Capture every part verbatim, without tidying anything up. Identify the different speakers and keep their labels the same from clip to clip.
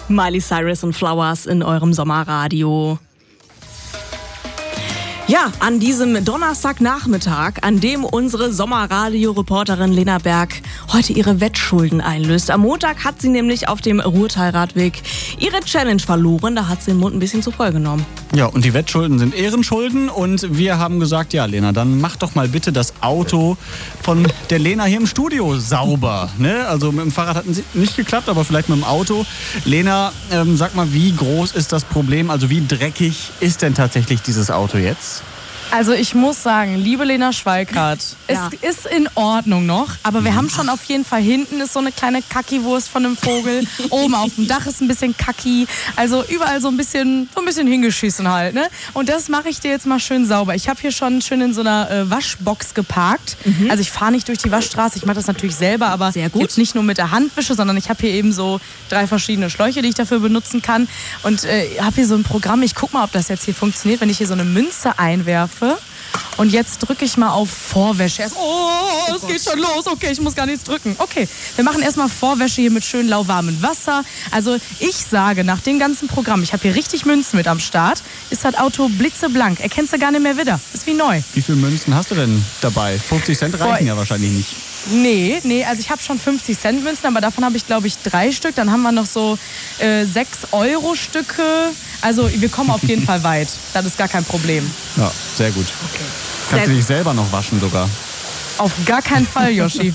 Speaker 1: Miley Cyrus und Flowers in eurem Sommerradio. Ja, an diesem Donnerstagnachmittag, an dem unsere Sommerradio-Reporterin Lena Berg heute ihre Wettschulden einlöst. Am Montag hat sie nämlich auf dem Ruhrtalradweg ihre Challenge verloren. Da hat sie den Mund ein bisschen zu voll genommen.
Speaker 2: Ja, und die Wettschulden sind Ehrenschulden. Und wir haben gesagt, ja, Lena, dann mach doch mal bitte das Auto von der Lena hier im Studio sauber. Ne? Also mit dem Fahrrad hat es nicht geklappt, aber vielleicht mit dem Auto. Lena, ähm, sag mal, wie groß ist das Problem? Also wie dreckig ist denn tatsächlich dieses Auto jetzt?
Speaker 3: Also ich muss sagen, liebe Lena Schwalkart,
Speaker 1: Ja.
Speaker 3: es ist in Ordnung noch, aber wir haben schon auf jeden Fall, hinten ist so eine kleine Kackiwurst von einem Vogel, oben auf dem Dach ist ein bisschen Kacki, also überall so ein bisschen, so ein bisschen hingeschissen halt, ne? Und das mache ich dir jetzt mal schön sauber. Ich habe hier schon schön in so einer äh, Waschbox geparkt, mhm. also ich fahre nicht durch die Waschstraße, ich mache das natürlich selber, aber
Speaker 1: Sehr gut.
Speaker 3: jetzt nicht nur mit der Handwische, sondern ich habe hier eben so drei verschiedene Schläuche, die ich dafür benutzen kann und äh, habe hier so ein Programm, ich guck mal, ob das jetzt hier funktioniert, wenn ich hier so eine Münze einwerfe. Und jetzt drücke ich mal auf Vorwäsche. Erst, oh, es geht schon los. Okay, ich muss gar nichts drücken. Okay, wir machen erstmal Vorwäsche hier mit schön lauwarmem Wasser. Also ich sage, nach dem ganzen Programm, ich habe hier richtig Münzen mit am Start, ist das Auto blitzeblank. Erkennst du gar nicht mehr wieder. Ist wie neu.
Speaker 2: Wie viele Münzen hast du denn dabei? fünfzig Cent reichen
Speaker 3: Boah.
Speaker 2: ja wahrscheinlich nicht.
Speaker 3: Nee, nee, also ich habe schon fünfzig Cent Münzen, aber davon habe ich, glaube ich, drei Stück. Dann haben wir noch so äh, sechs Euro Stücke. Also wir kommen auf jeden Fall weit. Das ist gar kein Problem.
Speaker 2: Ja, sehr gut.
Speaker 3: Okay.
Speaker 2: Kannst du dich selber noch waschen sogar?
Speaker 3: Auf gar keinen Fall, Yoshi.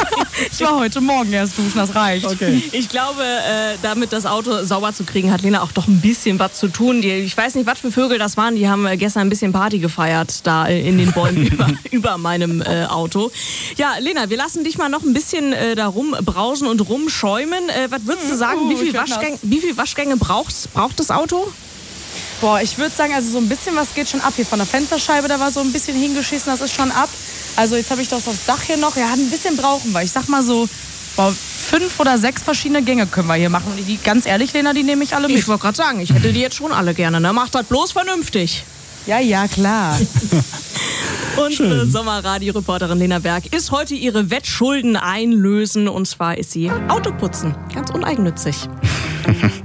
Speaker 3: Ich war heute Morgen erst duschen, das reicht.
Speaker 2: Okay.
Speaker 1: Ich glaube, äh, damit das Auto sauber zu kriegen, hat Lena auch doch ein bisschen was zu tun. Die, ich weiß nicht, was für Vögel das waren. Die haben äh, gestern ein bisschen Party gefeiert da äh, in den Bäumen über, über meinem äh, Auto. Ja, Lena, wir lassen dich mal noch ein bisschen äh, da rumbrausen und rumschäumen. Äh, was würdest du sagen,
Speaker 3: Uh,
Speaker 1: wie viel
Speaker 3: ich werd
Speaker 1: Waschgänge, wie viel Waschgänge braucht, braucht das Auto?
Speaker 3: Boah, ich würde sagen, also so ein bisschen was geht schon ab. Hier von der Fensterscheibe, da war so ein bisschen hingeschissen, das ist schon ab. Also jetzt habe ich das aufs Dach hier noch. Ja, ein bisschen brauchen wir. Ich sag mal so, boah, fünf oder sechs verschiedene Gänge können wir hier machen. Und die, ganz ehrlich, Lena, die nehme ich alle mit.
Speaker 1: Ich wollte gerade sagen, ich hätte die jetzt schon alle gerne. Ne? Macht das bloß vernünftig.
Speaker 3: Ja, ja, klar.
Speaker 1: Unsere Sommerradio-Reporterin Lena Berg ist heute ihre Wettschulden einlösen. Und zwar ist sie Autoputzen. Ganz uneigennützig.